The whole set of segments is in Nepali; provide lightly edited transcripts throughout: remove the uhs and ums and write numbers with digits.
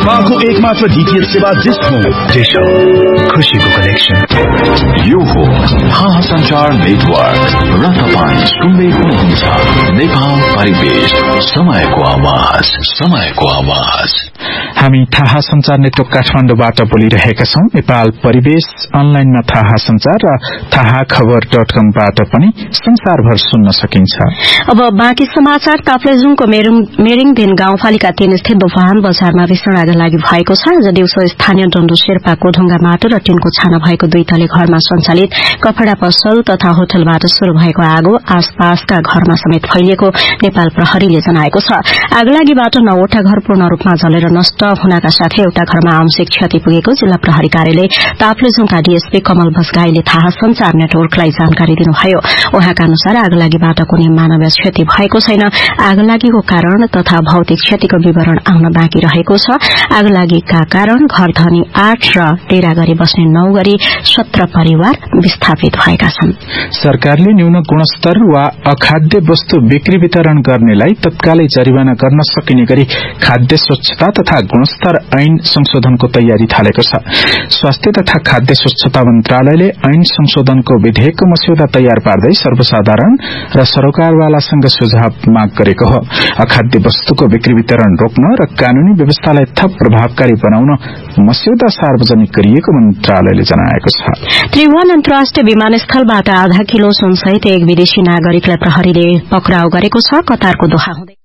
नेपालको एकमात्र डीटीएच सेवा डिश हो खुशीको कनेक्सन। यो हो थाहा संचार नेटवर्क र तपाईं सुन्दै हुनुहुन्छ नेपाल परिवेश, समयको आवाज, समयको आवाज। हामी थाहा संचार नेटवर्क काठमाडौँबाट बोलिरहेका छौं। नेपाल परिवेश अनलाइनमा थाहा संचार र थाहा खबर.com-बाट पनि संसारभर सुन्न सकिन्छ। अब बाँकी समाचार। ताप्लेजुङको मेरिङदेन गाउँपालिका 3 स्थित दोभान बजारमा भीषण आगो लागि भएको छ। आज दिउँसो स्थानीय डन्डु शेर्पाको ढुङ्गा माटो र टिनको छाना भएको 2 तले घरमा सञ्चालित कपड़ा पसल तथा होटलबाट शुरू भएको आगो आसपासका घरमा समेत फैलिएको नेपाल प्रहरीले जनाएको छ। आगलागीबाट 9वटा घर पूर्ण रूपमा जलेर नष्ट हुनका साथै एउटा घरमा आंशिक क्षति पुगेको जिल्ला प्रहरी कार्यालय ताप्लेजुङका डीएसपी कमल भस्गाईले थाहा संचार नेटवर्कलाई जानकारी दिनुभयो। उहाँका अनुसार आगलागीबाट कुनै मानवीय क्षति भएको छैन। आगलागीको कारण तथा भौतिक क्षतिको विवरण आउन बाँकी रहेको छ। आगलागीका कारण घरधनी 8 र डेरा गरी बस्ने 9 गरी 17 परिवार विस्थापित भएका छन्। सरकारले न्यून गुणस्तर वा अखाद्य वस्तु बिक्री वितरण गर्नेलाई तत्कालै जरिवाना गर्न सकिने गरी खाद्य स्वच्छता तथा गुणस्तर ऐन संशोधनको तयारी थालेको छ। स्वास्थ्य तथा खाद्य स्वच्छता मन्त्रालयले ऐन संशोधनको विधेयकको मस्यौदा तयार पार्दै सर्वसाधारण र सरोकारवालासँग सुझाव माग गरेको हो। अखाद्य वस्तुको बिक्री वितरण रोक्न र कानूनी व्यवस्थालाई थप प्रभावकारी बनाउन मस्यौदा सार्वजनिक गरिएको मन्त्रालयले जनाएको छ। त्रिभुवन अन्तर्राष्ट्रिय विमानस्थलबाट आधा किलो सुनसहित एक विदेशी नागरिकलाई प्रहरीले पक्राउ गरेको छ। कतारको दोहा हुँदै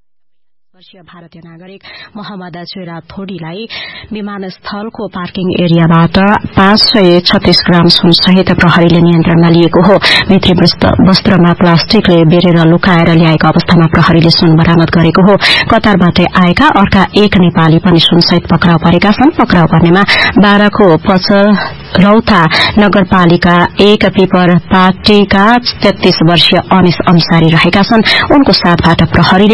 वर्षीय भारतीय नागरिक मोहम्मद चेरा थोडीलाई विमानस्थलको पार्किङ एरियाबाट 536 ग्राम सुनसहित प्रहरीले नियन्त्रणमा लिएको हो। भित्री वस्त्रमा प्लास्टिकले बेरेर लुकाएर ल्याएको अवस्थामा प्रहरीले सुन बरामद गरेको हो। कतारबाट आएका अर्का एक नेपाली पनि सुनसहित पक्राउ परेका छन्। पक्राउ पर्नेमा 12 को पचरौता नगरपालिका 1 पिपर पार्टीका 33 वर्षीय अनिस अंसारी रहेका छन्। उनको साथबाट प्रहरीले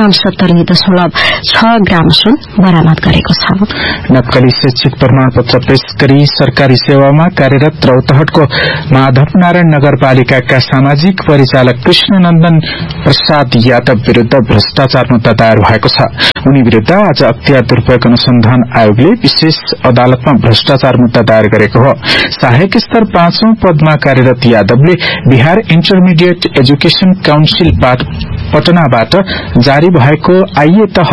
69.6 ग्राम सुन बरामद गरेको छ। नक्कली शैक्षिक प्रमाणपत्र पेश गरी सरकारी सेवामा कार्यरत रौतहटको माधव नारायण नगरपालिकाका सामाजिक परिचालक कृष्णनन्दन प्रसाद यादव विरूद्ध भ्रष्टाचार मुद्दा दायर भएको छ। उनी विरूद्ध आज अख्तियार दुरूपयोग अनुसन्धान आयोगले विशेष अदालतमा भ्रष्टाचार मुद्दा दायर गरेको हो। सहायक स्तर 5औं पदमा कार्यरत यादवले बिहार इन्टरमिडिएट एजुकेशन काउन्सिल पटनाबाट जारी भएको आइए तह